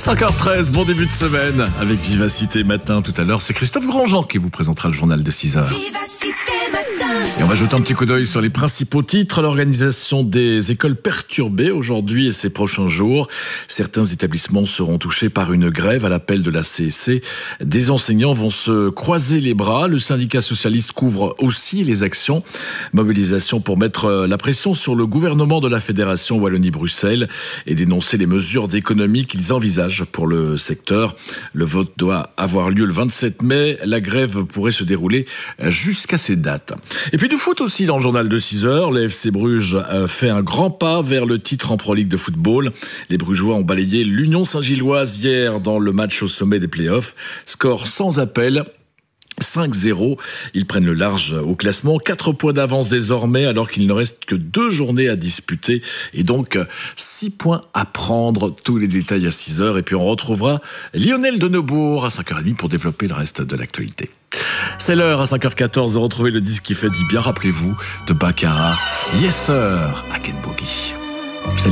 5h13, bon début de semaine avec Vivacité Matin. Tout à l'heure, c'est Christophe Grandjean qui vous présentera le journal de 6h. Vivacité Matin. Et on va jeter un petit coup d'œil sur les principaux titres. L'organisation des écoles perturbée aujourd'hui et ces prochains jours. Certains établissements seront touchés par une grève à l'appel de la CSC. Des enseignants vont se croiser les bras. Le syndicat socialiste couvre aussi les actions. Mobilisation pour mettre la pression sur le gouvernement de la Fédération Wallonie-Bruxelles et dénoncer les mesures d'économie qu'ils envisagent pour le secteur. Le vote doit avoir lieu le 27 mai. La grève pourrait se dérouler jusqu'à ces dates. Et puis du foot aussi dans le journal de 6h. Le FC Bruges fait un grand pas vers le titre en Pro League de football. Les Brugeois ont balayé l'Union Saint-Gilloise hier dans le match au sommet des playoffs. Score sans appel. 5-0, ils prennent le large au classement, 4 points d'avance désormais alors qu'il ne reste que 2 journées à disputer et donc 6 points à prendre. Tous les détails à 6h et puis on retrouvera Lionel Denebourg à 5h30 pour développer le reste de l'actualité. C'est l'heure à 5h14 de retrouver le disque qui fait du bien, rappelez-vous, de Baccarat, Yes Sir, à Ken Boogie.